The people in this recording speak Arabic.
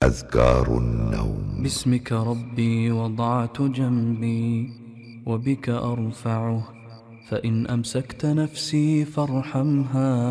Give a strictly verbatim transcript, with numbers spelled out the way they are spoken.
أذكار النوم. باسمك ربي وضعت جنبي وبك أرفعه، فإن أمسكت نفسي فارحمها